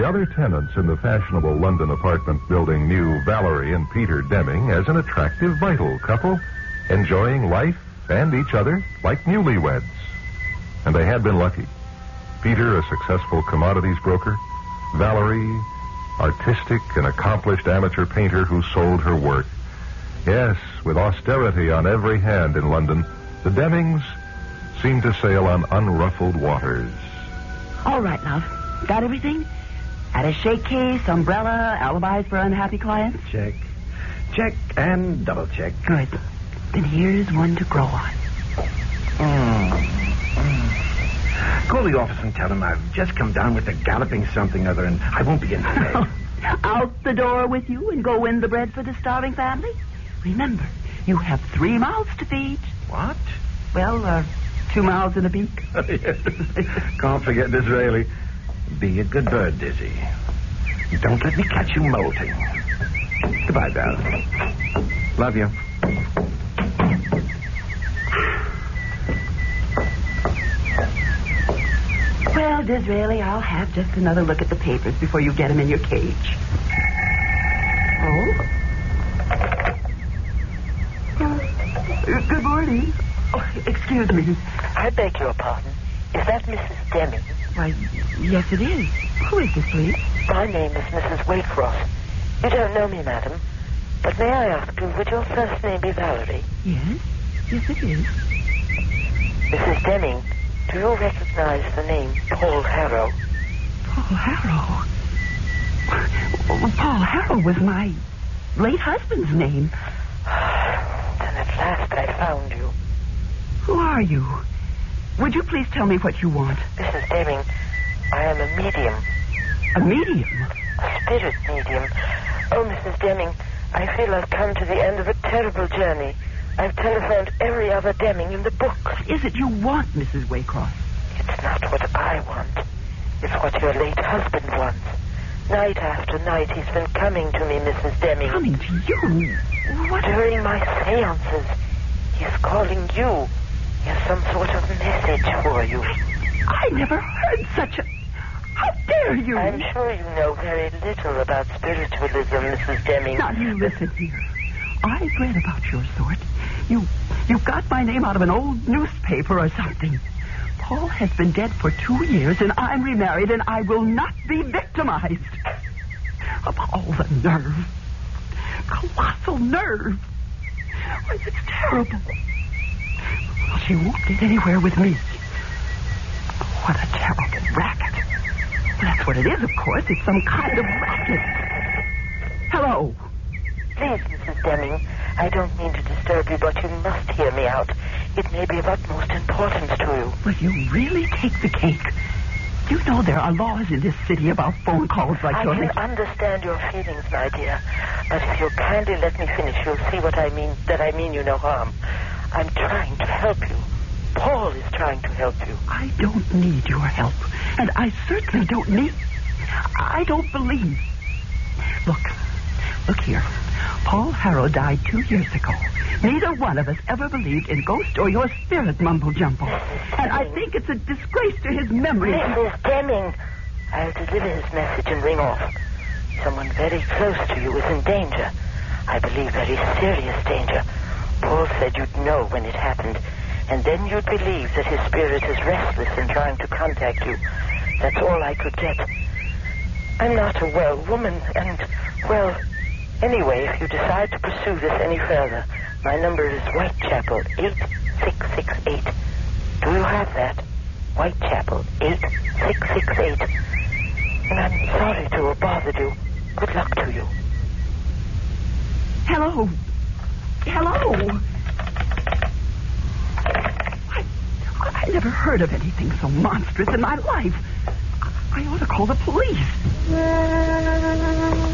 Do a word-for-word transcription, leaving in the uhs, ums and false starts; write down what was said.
other tenants in the fashionable London apartment building knew Valerie and Peter Deming as an attractive, vital couple, enjoying life and each other like newlyweds. And they had been lucky. Peter, a successful commodities broker. Valerie, artistic and accomplished amateur painter who sold her work. Yes, with austerity on every hand in London, the Demings seemed to sail on unruffled waters. All right, love. Got everything? Attaché case, umbrella, alibis for unhappy clients? Check. Check and double check. Good. Then here's one to grow on. Mm. Mm. Call the office and tell them I've just come down with a galloping something other and I won't be in today. Out the door with you and go win the bread for the starving family? Remember, you have three mouths to feed. What? Well, uh, two mouths and a beak. Can't forget Disraeli. Be a good bird, Dizzy. Don't let me catch you molting. Goodbye, darling. Love you. Well, Disraeli, I'll have just another look at the papers before you get him in your cage. Oh? Uh, good morning. Oh, excuse me. I beg your pardon. Is that Missus Deming? Why, yes, it is. Who is this, please? My name is Missus Waycross. You don't know me, madam. But may I ask you, would your first name be Valerie? Yes. Yes, it is. Missus Deming, do you recognize the name Paul Harrow? Paul Harrow? Well, Paul Harrow was my late husband's name. Then at last I found you. Who are you? Would you please tell me what you want? Missus Deming, I am a medium. A medium? A spirit medium. Oh, Missus Deming, I feel I've come to the end of a terrible journey. I've telephoned every other Deming in the book. What is it you want, Missus Waycross? It's not what I want. It's what your late husband wants. Night after night, he's been coming to me, Missus Deming. Coming to you? What? During my seances, he's calling you. He has some sort of message for you. I never heard such a... How dare you? I'm sure you know very little about spiritualism, Missus Deming. Now, you listen here. I've read about your sort. You, you got my name out of an old newspaper or something. Paul has been dead for two years, and I'm remarried, and I will not be victimized. Of all the nerve. Colossal nerve. Why, it's terrible. Well, she won't get anywhere with me. What a terrible racket. Well, that's what it is, of course. It's some kind of racket. Hello. Please, Missus Deming, I don't mean to disturb you, but you must hear me out. It may be of utmost importance to you. Will you really take the cake? You know there are laws in this city about phone calls like I yours. can understand your feelings, my dear. But if you'll kindly let me finish, you'll see what I mean, that I mean you no harm. I'm trying to help you. Paul is trying to help you. I don't need your help. And I certainly don't need... I don't believe... Look. Look here. Paul Harrow died two years ago. Neither one of us ever believed in ghost or your spirit mumble-jumble. And I think it's a disgrace to his memory. Missus Deming, I'll deliver his message and ring off. Someone very close to you is in danger. I believe very serious danger. Paul said you'd know when it happened, and then you'd believe that his spirit is restless in trying to contact you. That's all I could get. I'm not a well woman, and, well, anyway, if you decide to pursue this any further, my number is Whitechapel, eight six six eight. Do you have that? Whitechapel, eight six six eight. And I'm sorry to have bothered you. Good luck to you. Hello. Hello. I, I never heard of anything so monstrous in my life. I ought to call the police.